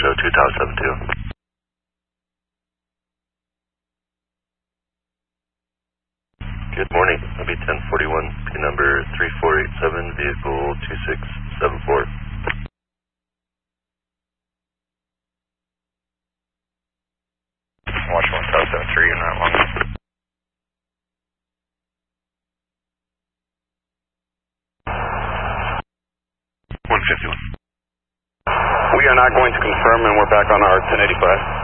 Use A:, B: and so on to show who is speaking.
A: 602 Tower 72. Good morning. It'll be 1041, P number 3487, vehicle 2674.
B: Watch 1 Tower 73 in that one. We are not going to confirm, and we're back on our 1085.